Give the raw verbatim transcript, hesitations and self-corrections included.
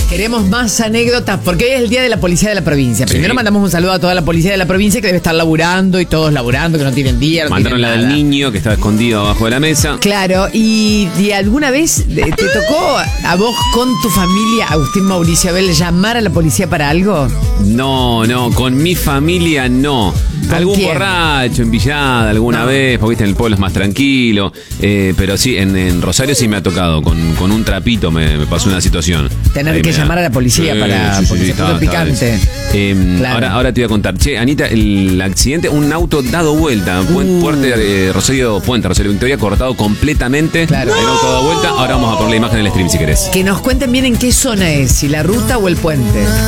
Queremos más anécdotas, porque hoy es el día de la policía de la provincia. Sí. Primero mandamos un saludo a toda la policía de la provincia que debe estar laburando y todos laburando, que no tienen día, no Mandaron tienen la nada. del niño que estaba escondido abajo de la mesa. Claro, y, y alguna vez te tocó a vos con tu familia, Agustín Mauricio Abel, llamar a la policía para algo. No, no, con mi familia no. Algún quién? borracho en Villada alguna No. vez, porque viste, en el pueblo es más tranquilo. Eh, pero sí, en, en Rosario sí me ha tocado. Con, con un trapito me, me pasó una situación. Tener Ahí que me llamar a la policía para- porque se puso picante. Eh, Claro. ahora, ahora te voy a contar. Che, Anita, el accidente, un auto dado vuelta. Puen- Uh. Puente, eh, Rosario Puente, Rosario Victoria, cortado completamente. Claro. El auto dado vuelta. Ahora vamos a poner la imagen en el stream si querés. Que nos cuenten bien en qué zona es, si la ruta o el puente.